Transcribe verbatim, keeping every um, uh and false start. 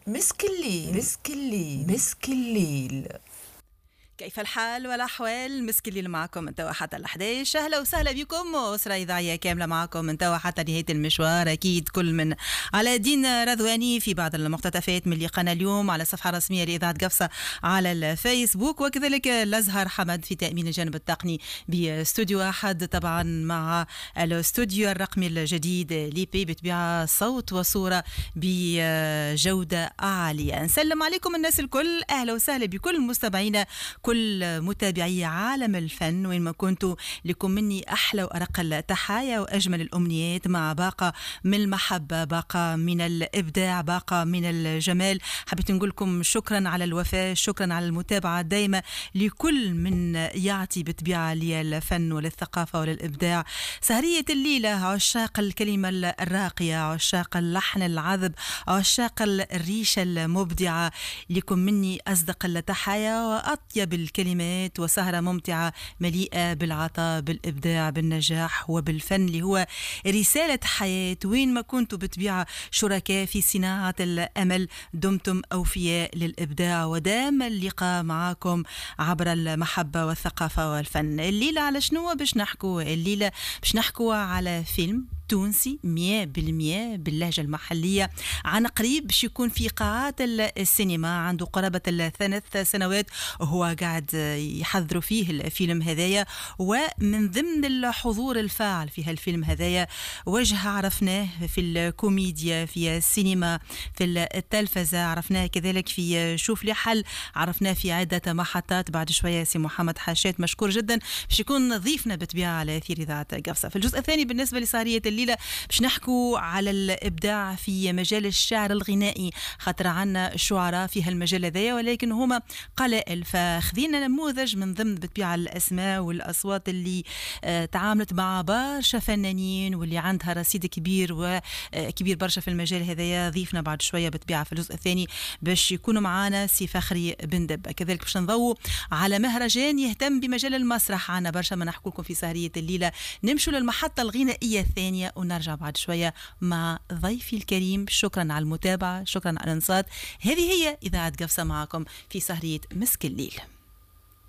مسك الليل مسك الليل مسك الليل. كيف الحال والأحوال؟ مسك الليل معكم من توا حتى الحداش. أهلا وسهلا بكم، أسرة إذاعية كاملة معكم من توا حتى نهاية المشوار. أكيد كل من على دين رضواني في بعض المقتطفات من اللي قناة اليوم على الصفحة الرسمية لإذاعة قفصة على الفيسبوك، وكذلك الأزهر حمد في تأمين الجانب التقني باستوديو أحد، طبعا مع الاستوديو الرقمي الجديد ليبي بتبيع صوت وصورة بجودة عالية. نسلم عليكم الناس الكل، أهلا وسهلا بكل مستمعينا، كل متابعي عالم الفن وين ما كنتوا. لكم مني أحلى وأرق التحايا وأجمل الأمنيات، مع باقة من المحبة، باقة من الإبداع، باقة من الجمال. حبيت نقول لكم شكرا على الوفاء، شكرا على المتابعة الدائمة لكل من يعطي بطبيعة للفن وللثقافة وللإبداع. سهرية الليلة عشاق الكلمة الراقية، عشاق اللحن العذب، عشاق الريشة المبدعة، لكم مني أصدق التحايا وأطيب الكلمات، وسهرة ممتعة مليئة بالعطاء، بالإبداع، بالنجاح وبالفن اللي هو رسالة حياة. وين ما كنتوا بتبيع شركاء في صناعة الأمل، دمتم أوفياء للإبداع، ودام اللقاء معكم عبر المحبة والثقافة والفن. الليلة على شنو باش نحكوا؟ الليلة باش نحكوا على فيلم تونسي مية بالمية باللهجة المحلية، عن قريب باش يكون في قاعات السينما، عنده قرابة الثلاث سنوات وهو قاعد يحضروا فيه الفيلم هذايا. ومن ضمن الحضور الفاعل في هالفيلم هذايا وجه عرفناه في الكوميديا، في السينما، في التلفزة، عرفناه كذلك في شوف لي حل، عرفناه في عدة محطات. بعد شوية سي محمد حاشات مشكور جدا باش يكون ضيفنا بطبيعة على أثير إذاعة قفصة. في الجزء الثاني بالنسبة لسهرية الليلة باش نحكوا على الإبداع في مجال الشعر الغنائي، خاطر عنا شعراء في هالمجال هذايا ولكن هما قلائل. فخذينا نموذج من ضمن بطبيعة الأسماء والأصوات اللي آه تعاملت مع برشا فنانين واللي عندها رصيد كبير وكبير برشا في المجال هذايا. ضيفنا بعد شوية بطبيعة في الجزء الثاني باش يكونوا معانا سي فخري بن دب. كذلك باش نضووا على مهرجان يهتم بمجال المسرح، عنا برشا ما نحكوا لكم في سهرية الليلة. نمشوا للمحطة الغنائية الثانية ونرجع بعد شوية مع ضيفي الكريم. شكرا على المتابعة، شكرا على الانصات. هذه هي إذاعة قفصة معكم في سهرية مسك الليل.